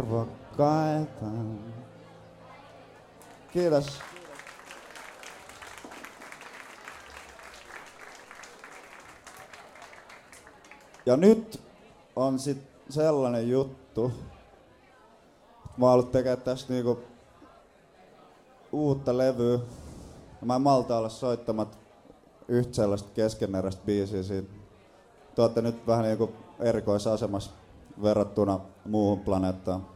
arvokkaita. Kiitos. Ja nyt on sit sellainen juttu, että mä oon ollut tekemään tästä niinku uutta levyä. Ja mä en malta olla soittamat yhtä sellaista keskeneräistä biisiä siitä. Te ootte nyt vähän niinku erikoisasemassa verrattuna muuhun planeettaan.